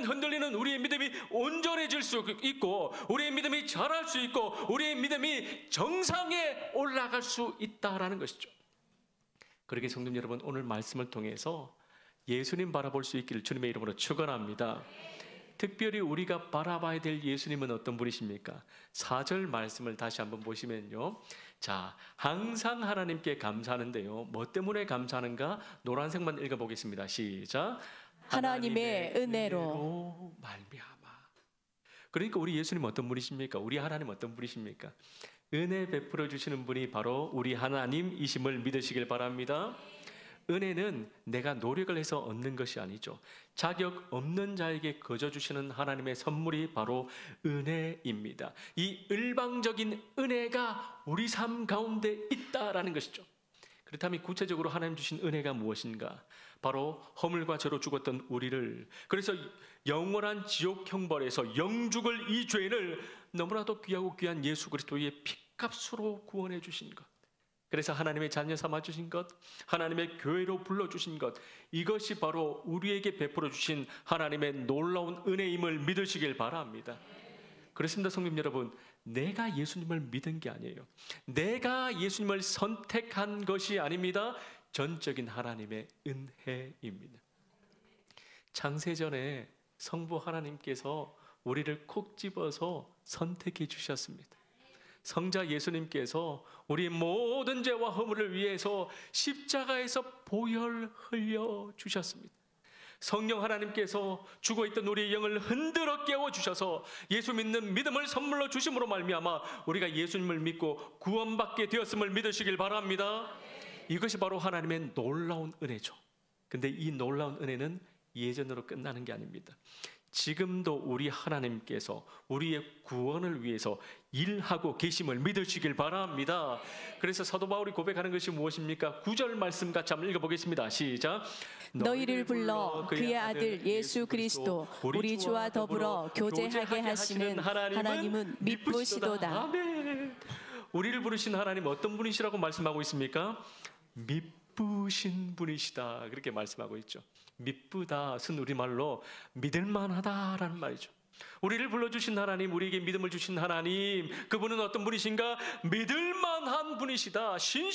때는 흔들리는 우리의 믿음이 온전해질 수 있고, 우리의 믿음이 자랄 수 있고, 우리의 믿음이 정상에 올라갈 수 있다라는 것이죠. 그러게 성도 여러분, 오늘 말씀을 통해서 예수님 바라볼 수 있기를 주님의 이름으로 축원합니다. 특별히 우리가 바라봐야 될 예수님은 어떤 분이십니까? 4절 말씀을 다시 한번 보시면요, 자, 항상 하나님께 감사하는데요, 뭐 때문에 감사하는가? 노란색만 읽어보겠습니다. 시작. 하나님의 은혜로 말미암아. 그러니까 우리 예수님 어떤 분이십니까? 우리 하나님 어떤 분이십니까? 은혜 베풀어 주시는 분이 바로 우리 하나님이심을 믿으시길 바랍니다. 은혜는 내가 노력을 해서 얻는 것이 아니죠. 자격 없는 자에게 거저 주시는 하나님의 선물이 바로 은혜입니다. 이 일방적인 은혜가 우리 삶 가운데 있다라는 것이죠. 그렇다면 구체적으로 하나님 주신 은혜가 무엇인가? 바로 허물과 죄로 죽었던 우리를, 그래서 영원한 지옥 형벌에서 영죽을 이 죄인을 너무나도 귀하고 귀한 예수 그리스도의 피값으로 구원해 주신 것, 그래서 하나님의 자녀 삼아 주신 것, 하나님의 교회로 불러주신 것, 이것이 바로 우리에게 베풀어 주신 하나님의 놀라운 은혜임을 믿으시길 바랍니다. 그렇습니다. 성님 여러분, 내가 예수님을 믿은 게 아니에요. 내가 예수님을 선택한 것이 아닙니다. 전적인 하나님의 은혜입니다. 창세전에 성부 하나님께서 우리를 콕 집어서 선택해 주셨습니다. 성자 예수님께서 우리 모든 죄와 허물을 위해서 십자가에서 보혈 흘려 주셨습니다. 성령 하나님께서 죽어있던 우리의 영을 흔들어 깨워주셔서 예수 믿는 믿음을 선물로 주심으로 말미암아 우리가 예수님을 믿고 구원받게 되었음을 믿으시길 바랍니다. 이것이 바로 하나님의 놀라운 은혜죠. 근데 이 놀라운 은혜는 예전으로 끝나는 게 아닙니다. 지금도 우리 하나님께서 우리의 구원을 위해서 일하고 계심을 믿으시길 바랍니다. 그래서 사도 바울이 고백하는 것이 무엇입니까? 9절 말씀 같이 한번 읽어보겠습니다. 시작. 너희를 불러 그의 아들 예수 그리스도 우리 주와 더불어 교제하게 하시는 하나님은 미쁘시도다. 아멘. 우리를 부르신 하나님 어떤 분이시라고 말씀하고 있습니까? 미쁘신 분이시다, 그렇게 말씀하고 있죠. 미쁘다는 우리말로 믿을만하다라는 말이죠. 우리를 불러주신 하나님, 우리에게 믿음을 주신 하나님, 그분은 어떤 분이신가? 믿을만한 분이시다.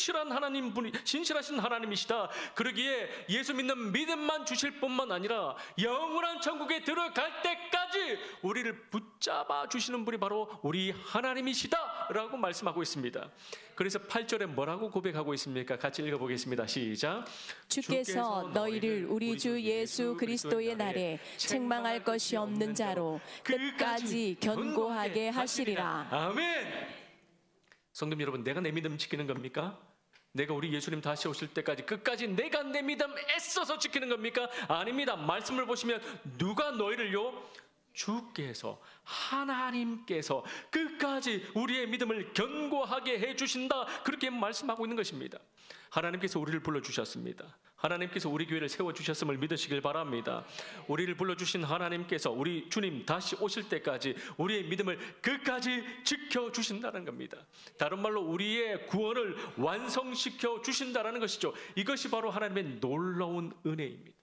신실하신 하나님이시다. 그러기에 예수 믿는 믿음만 주실 뿐만 아니라 영원한 천국에 들어갈 때까지 우리를 붙잡아 주시는 분이 바로 우리 하나님이시다 라고 말씀하고 있습니다. 그래서 8절에 뭐라고 고백하고 있습니까? 같이 읽어보겠습니다. 시작. 주께서 너희를 우리 주 예수 그리스도의 날에 책망할 것이 없는 자로 끝까지 견고하게 하시리라. 아멘. 성도 여러분, 내가 내 믿음 지키는 겁니까? 내가 우리 예수님 다시 오실 때까지 끝까지 내가 내 믿음 애써서 지키는 겁니까? 아닙니다. 말씀을 보시면 누가 너희를요? 주께서, 하나님께서 끝까지 우리의 믿음을 견고하게 해주신다, 그렇게 말씀하고 있는 것입니다. 하나님께서 우리를 불러주셨습니다. 하나님께서 우리 교회를 세워주셨음을 믿으시길 바랍니다. 우리를 불러주신 하나님께서 우리 주님 다시 오실 때까지 우리의 믿음을 끝까지 지켜주신다는 겁니다. 다른 말로 우리의 구원을 완성시켜 주신다는 것이죠. 이것이 바로 하나님의 놀라운 은혜입니다.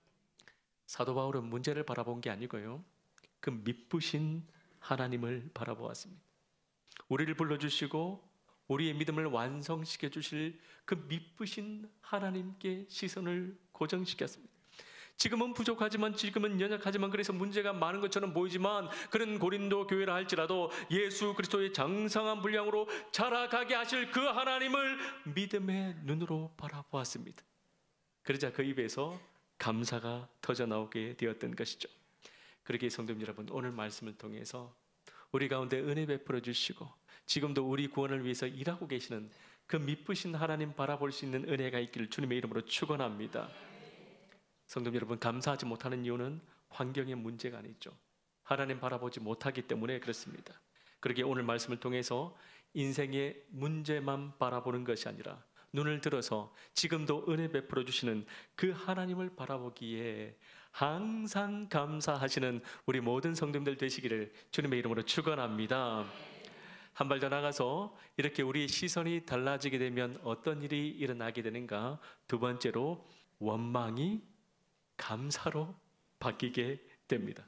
사도 바울은 문제를 바라본 게 아니고요, 그 미쁘신 하나님을 바라보았습니다. 우리를 불러주시고 우리의 믿음을 완성시켜 주실 그 미쁘신 하나님께 시선을 고정시켰습니다. 지금은 부족하지만, 지금은 연약하지만, 그래서 문제가 많은 것처럼 보이지만, 그런 고린도 교회라 할지라도 예수 그리스도의 장성한 분량으로 자라가게 하실 그 하나님을 믿음의 눈으로 바라보았습니다. 그러자 그 입에서 감사가 터져나오게 되었던 것이죠. 그러기에 성도 여러분, 오늘 말씀을 통해서 우리 가운데 은혜 베풀어 주시고 지금도 우리 구원을 위해서 일하고 계시는 그 미쁘신 하나님 바라볼 수 있는 은혜가 있기를 주님의 이름으로 축원합니다. 성도 여러분, 감사하지 못하는 이유는 환경의 문제가 아니죠. 하나님 바라보지 못하기 때문에 그렇습니다. 그러기에 오늘 말씀을 통해서 인생의 문제만 바라보는 것이 아니라 눈을 들어서 지금도 은혜 베풀어 주시는 그 하나님을 바라보기에 항상 감사하시는 우리 모든 성도님들 되시기를 주님의 이름으로 축원합니다. 한 발 더 나가서 이렇게 우리의 시선이 달라지게 되면 어떤 일이 일어나게 되는가? 두 번째로 원망이 감사로 바뀌게 됩니다.